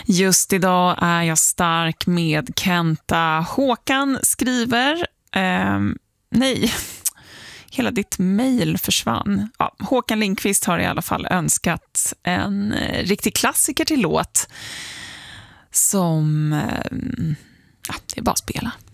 Just idag är jag stark med Kenta. Håkan skriver... nej, hela ditt mejl försvann. Ja, Håkan Lindqvist har i alla fall önskat en riktig klassiker till låt som... ja, det är bara att spela.